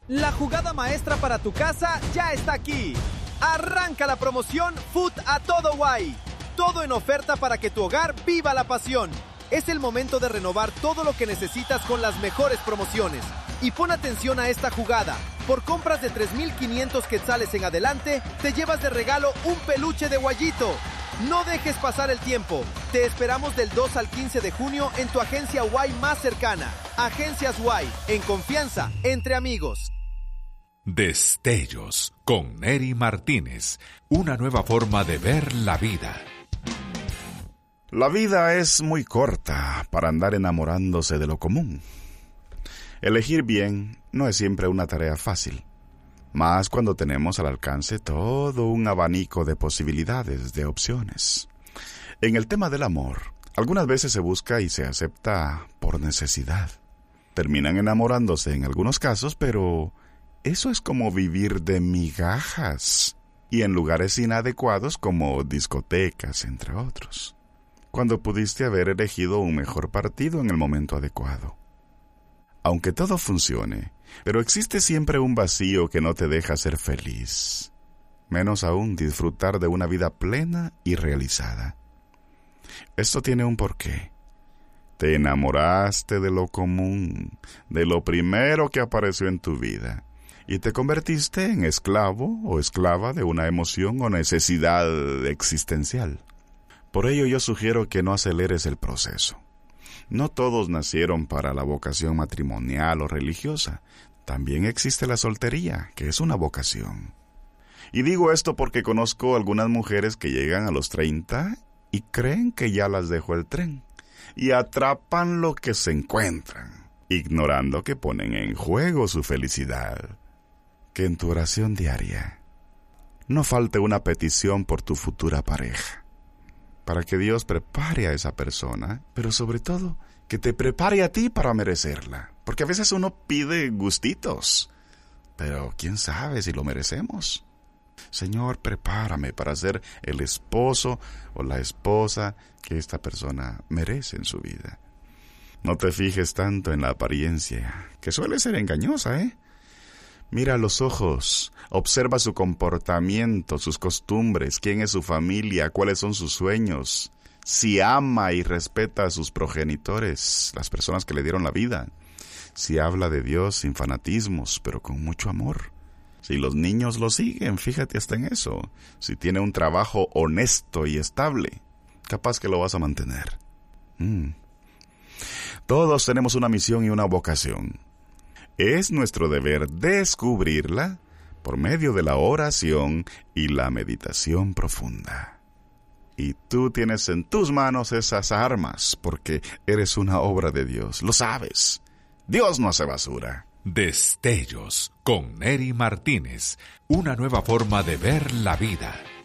La jugada maestra para tu casa ya está aquí. Arranca la promoción Food a todo guay. Todo en oferta para que tu hogar viva la pasión. Es el momento de renovar todo lo que necesitas con las mejores promociones. Y pon atención a esta jugada. Por compras de 3,500 quetzales en adelante, te llevas de regalo un peluche de Guayito. No dejes pasar el tiempo. Te esperamos del 2 al 15 de junio en tu agencia Guay más cercana. Agencias Guay, en confianza, entre amigos. Destellos con Neri Martínez. Una nueva forma de ver la vida. La vida es muy corta para andar enamorándose de lo común. Elegir bien no es siempre una tarea fácil, más cuando tenemos al alcance todo un abanico de posibilidades, de opciones. En el tema del amor, algunas veces se busca y se acepta por necesidad. Terminan enamorándose en algunos casos, pero eso es como vivir de migajas y en lugares inadecuados como discotecas, entre otros, cuando pudiste haber elegido un mejor partido en el momento adecuado. Aunque todo funcione, pero existe siempre un vacío que no te deja ser feliz, menos aún disfrutar de una vida plena y realizada. Esto tiene un porqué. Te enamoraste de lo común, de lo primero que apareció en tu vida, y te convertiste en esclavo o esclava de una emoción o necesidad existencial. Por ello yo sugiero que no aceleres el proceso. No todos nacieron para la vocación matrimonial o religiosa. También existe la soltería, que es una vocación. Y digo esto porque conozco algunas mujeres que llegan a los 30 y creen que ya las dejó el tren, y atrapan lo que se encuentran, ignorando que ponen en juego su felicidad. Que en tu oración diaria no falte una petición por tu futura pareja, para que Dios prepare a esa persona, pero sobre todo, que te prepare a ti para merecerla. Porque a veces uno pide gustitos, pero quién sabe si lo merecemos. Señor, prepárame para ser el esposo o la esposa que esta persona merece en su vida. No te fijes tanto en la apariencia, que suele ser engañosa, Mira los ojos, observa su comportamiento, sus costumbres, quién es su familia, cuáles son sus sueños, si ama y respeta a sus progenitores, las personas que le dieron la vida, si habla de Dios sin fanatismos, pero con mucho amor, si los niños lo siguen, fíjate hasta en eso, si tiene un trabajo honesto y estable, capaz que lo vas a mantener. Todos tenemos una misión y una vocación. Es nuestro deber descubrirla por medio de la oración y la meditación profunda. Y tú tienes en tus manos esas armas, porque eres una obra de Dios. Lo sabes. Dios no hace basura. Destellos con Neri Martínez. Una nueva forma de ver la vida.